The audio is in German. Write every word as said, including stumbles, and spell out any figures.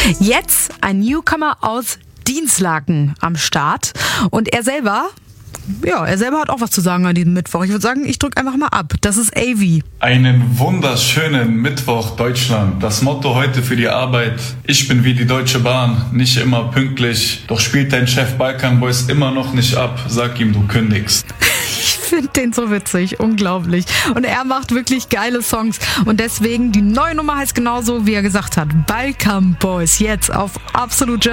Jetzt ein Newcomer aus Dinslaken am Start. Und er selber, ja, er selber hat auch was zu sagen an diesem Mittwoch. Ich würde sagen, ich drücke einfach mal ab. Das ist Avi. Einen wunderschönen Mittwoch, Deutschland. Das Motto heute für die Arbeit: Ich bin wie die Deutsche Bahn, nicht immer pünktlich. Doch spielt dein Chef Balkan Boys immer noch nicht ab. Sag ihm, du kündigst. Ich finde den so witzig, unglaublich. Und er macht wirklich geile Songs. Und deswegen, die neue Nummer heißt genauso, wie er gesagt hat, Balkan Boys, jetzt auf Absolut German.